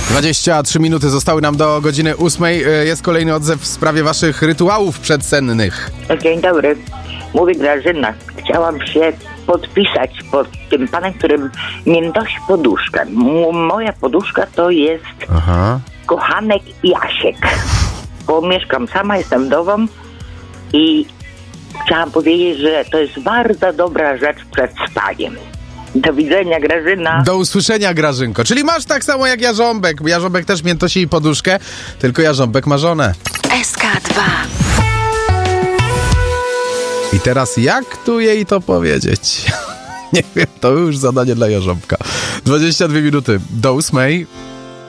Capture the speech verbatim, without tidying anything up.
dwadzieścia trzy minuty zostały nam do godziny ósmej. Jest kolejny odzew w sprawie waszych rytuałów przedsennych. Dzień dobry. Mówi Grażyna. Chciałam się podpisać pod tym panem, którym mnie nosi poduszkę. M- moja poduszka to jest Aha. kochanek Jasiek. Bo mieszkam sama, jestem wdową i chciałam powiedzieć, że to jest bardzo dobra rzecz przed spaniem. Do widzenia, Grażyna. Do usłyszenia, Grażynko. Czyli masz tak samo jak Jarząbek. Jarząbek też miętosi poduszkę, tylko Jarząbek ma żonę. S K dwa. I teraz jak tu jej to powiedzieć? Nie wiem, to już zadanie dla Jarząbka. dwadzieścia dwie minuty do ósmej.